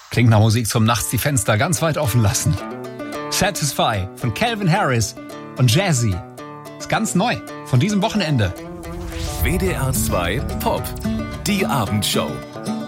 Klingt nach Musik zum Nachts die Fenster ganz weit offen lassen. Satisfy von Calvin Harris und Jazzy. Ist ganz neu von diesem Wochenende. WDR 2 Pop. Die Abendshow.